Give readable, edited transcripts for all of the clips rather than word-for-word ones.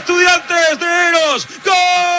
Estudiantes de Eros. ¡Gol!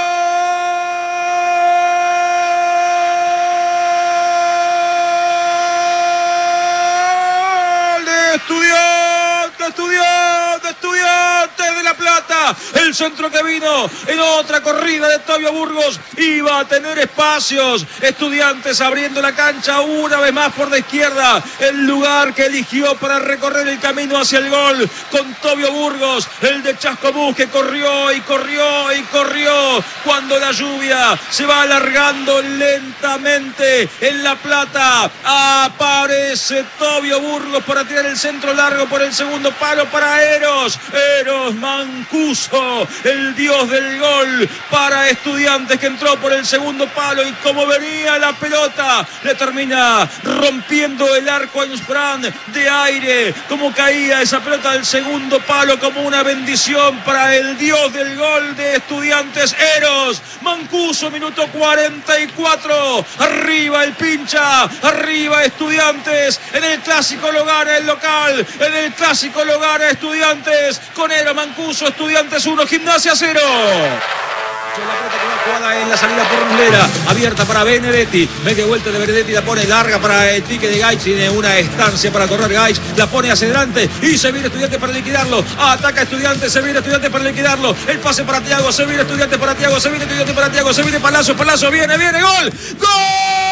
Estudiantes de La Plata. El centro que vino en otra corrida de Tobio Burgos iba a tener espacios. Estudiantes abriendo la cancha una vez más por la izquierda, el lugar que eligió para recorrer el camino hacia el gol, con Tobio Burgos, el de Chascomús, que corrió y corrió y corrió. Cuando la lluvia se va alargando lentamente en La Plata, aparece Tobio Burgos para tirar el centro largo por el segundo palo para Eros Mancuso, el dios del gol para Estudiantes, que entró por el segundo palo y como venía la pelota le termina rompiendo el arco a Insbrand de aire. Como caía esa pelota del segundo palo, como una bendición para el dios del gol de Estudiantes, Eros Mancuso. Minuto 44, arriba el pincha, arriba Estudiantes. En el clásico lo gana el local, en el clásico lo gana Estudiantes con Eros Mancuso. Estudiantes 1, Gimnasia 0. La pelota que va jugada en la salida por Ruslera, abierta para Benedetti, media vuelta de Benedetti, la pone larga para el pique de Gaich, tiene una estancia para correr Gaich, la pone hacia adelante y se viene Estudiantes para liquidarlo, ataca Estudiantes, se viene Estudiantes para liquidarlo, el pase para Thiago, se viene Estudiantes para Thiago, se viene Estudiantes para Thiago, se viene Palacio, viene, gol, ¡gol!